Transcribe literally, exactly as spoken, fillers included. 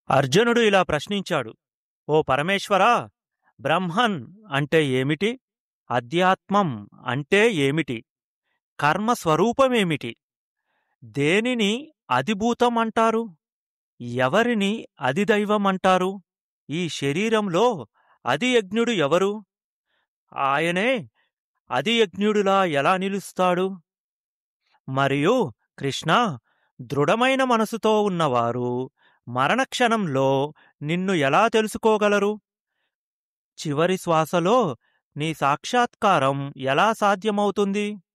అర్జునుడు ఇలా ప్రశ్నించాడు: ఓ పరమేశ్వరా, బ్రహ్మన్ అంటే ఏమిటి? అధ్యాత్మం అంటే ఏమిటి? కర్మ స్వరూపమేమిటి? దేనిని అధిభూతం అంటారు? ఎవరిని అధిదైవం అంటారు? ఈ శరీరంలో అధియజ్ఞుడు ఎవరు? ఆయనే అధియజ్ఞుడులా ఎలా నిలుస్తాడు? మరియు కృష్ణ, దృఢమైన మనసుతో ఉన్నవారు మరణక్షణంలో నిన్ను ఎలా తెలుసుకోగలరు? చివరి శ్వాసలో నీ సాక్షాత్కారం ఎలా సాధ్యమవుతుంది?